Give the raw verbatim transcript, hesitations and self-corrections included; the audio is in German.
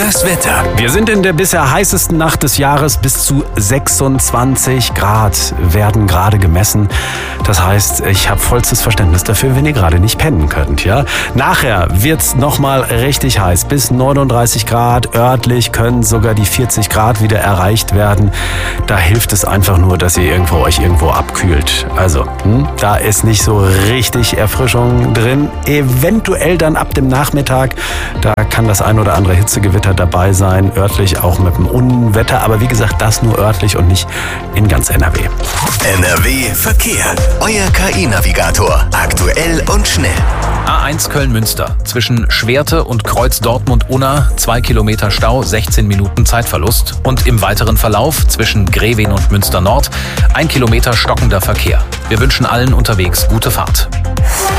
Das Wetter. Wir sind in der bisher heißesten Nacht des Jahres. Bis zu sechsundzwanzig Grad werden gerade gemessen. Das heißt, ich habe vollstes Verständnis dafür, wenn ihr gerade nicht pennen könnt. Ja? Nachher wird's nochmal richtig heiß. Bis neununddreißig Grad. Örtlich können sogar die vierzig Grad wieder erreicht werden. Da hilft es einfach nur, dass ihr irgendwo euch irgendwo abkühlt. Also, hm, da ist nicht so richtig Erfrischung drin. Eventuell dann ab dem Nachmittag, da kann das ein oder andere Hitzegewitter dabei sein. Örtlich auch mit dem Unwetter. Aber wie gesagt, das nur örtlich und nicht in ganz N R W. N R W Verkehr. Euer K I-Navigator. Aktuell und schnell. A eins Köln-Münster. Zwischen Schwerte und Kreuz Dortmund-Unna zwei Kilometer Stau, sechzehn Minuten Zeitverlust. Und im weiteren Verlauf zwischen Grevin und Münster Nord ein Kilometer stockender Verkehr. Wir wünschen allen unterwegs gute Fahrt.